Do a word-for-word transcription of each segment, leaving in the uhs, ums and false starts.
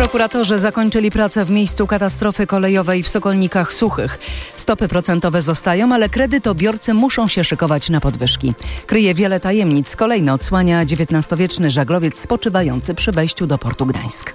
Prokuratorzy zakończyli pracę w miejscu katastrofy kolejowej w Sokolnikach Suchych. Stopy procentowe zostają, ale kredytobiorcy muszą się szykować na podwyżki. Kryje wiele tajemnic. Kolejno odsłania dziewiętnastowieczny żaglowiec spoczywający przy wejściu do portu Gdańsk.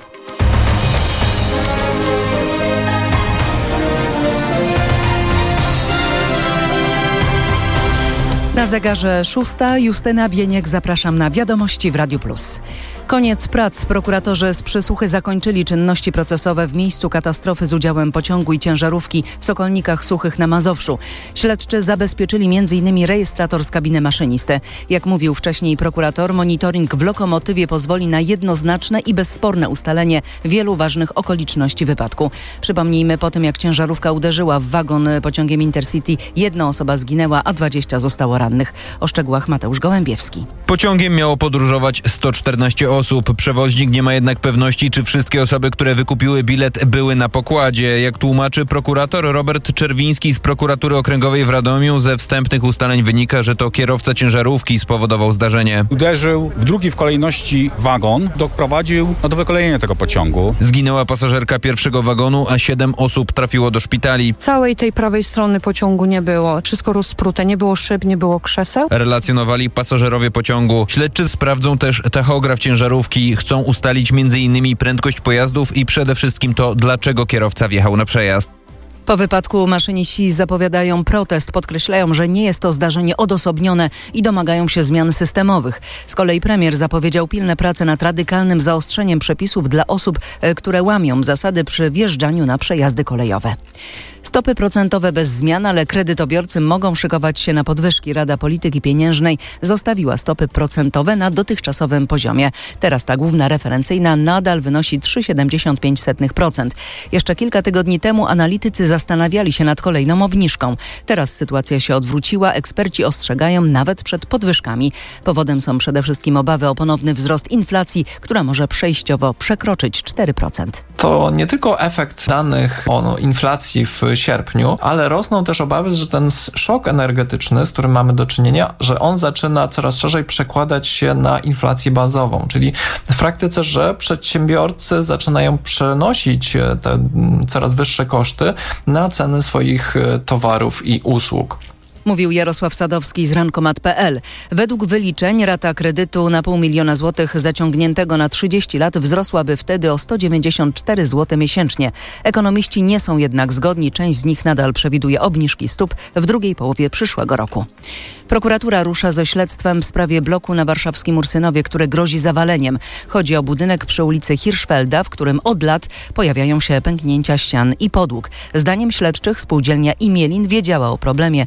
Na zegarze szósta. Justyna Bieniek, zapraszam na Wiadomości w Radiu Plus. Koniec prac. Prokuratorzy z Przysłuchy zakończyli czynności procesowe w miejscu katastrofy z udziałem pociągu i ciężarówki w Sokolnikach Suchych na Mazowszu. Śledczy zabezpieczyli między innymi rejestrator z kabiny maszynisty. Jak mówił wcześniej prokurator, monitoring w lokomotywie pozwoli na jednoznaczne i bezsporne ustalenie wielu ważnych okoliczności wypadku. Przypomnijmy, po tym jak ciężarówka uderzyła w wagon pociągiem Intercity, jedna osoba zginęła, a dwadzieścia zostało rannych. O szczegółach Mateusz Gołębiewski. Pociągiem miało podróżować sto czternaście osób. Przewoźnik nie ma jednak pewności, czy wszystkie osoby, które wykupiły bilet, były na pokładzie. Jak tłumaczy prokurator Robert Czerwiński z Prokuratury Okręgowej w Radomiu, ze wstępnych ustaleń wynika, że to kierowca ciężarówki spowodował zdarzenie. Uderzył w drugi w kolejności wagon, doprowadził do wykolejenia tego pociągu. Zginęła pasażerka pierwszego wagonu, a siedem osób trafiło do szpitali. Całej tej prawej strony pociągu nie było. Wszystko rozprute, nie było szyb, nie było krzeseł. Relacjonowali pasażerowie pociągu. Śledczy sprawdzą też tachograf ciężarówki. Chcą ustalić między innymi prędkość pojazdów i przede wszystkim to, dlaczego kierowca wjechał na przejazd. Po wypadku maszyniści zapowiadają protest, podkreślają, że nie jest to zdarzenie odosobnione i domagają się zmian systemowych. Z kolei premier zapowiedział pilne prace nad radykalnym zaostrzeniem przepisów dla osób, które łamią zasady przy wjeżdżaniu na przejazdy kolejowe. Stopy procentowe bez zmian, ale kredytobiorcy mogą szykować się na podwyżki. Rada Polityki Pieniężnej zostawiła stopy procentowe na dotychczasowym poziomie. Teraz ta główna referencyjna nadal wynosi trzy przecinek siedemdziesiąt pięć procent. Jeszcze kilka tygodni temu analitycy zastanawiali się nad kolejną obniżką. Teraz sytuacja się odwróciła. Eksperci ostrzegają nawet przed podwyżkami. Powodem są przede wszystkim obawy o ponowny wzrost inflacji, która może przejściowo przekroczyć cztery procent. To nie tylko efekt danych o inflacji w sierpniu, ale rosną też obawy, że ten szok energetyczny, z którym mamy do czynienia, że on zaczyna coraz szerzej przekładać się na inflację bazową, czyli w praktyce, że przedsiębiorcy zaczynają przenosić te coraz wyższe koszty na ceny swoich towarów i usług. Mówił Jarosław Sadowski z rankomat kropka pe el. Według wyliczeń rata kredytu na pół miliona złotych zaciągniętego na trzydzieści lat wzrosłaby wtedy o sto dziewięćdziesiąt cztery złote miesięcznie. Ekonomiści nie są jednak zgodni. Część z nich nadal przewiduje obniżki stóp w drugiej połowie przyszłego roku. Prokuratura rusza ze śledztwem w sprawie bloku na warszawskim Ursynowie, które grozi zawaleniem. Chodzi o budynek przy ulicy Hirschfelda, w którym od lat pojawiają się pęknięcia ścian i podłóg. Zdaniem śledczych spółdzielnia Imielin wiedziała o problemie